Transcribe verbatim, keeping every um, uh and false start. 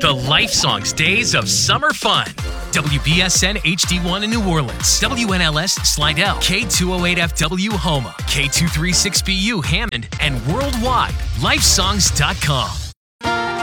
The Life Songs Days of Summer Fun. W B S N H D one in New Orleans, W N L S Slidell, K two oh eight F W Houma, K two thirty-six B U Hammond, and worldwide, lifesongs dot com.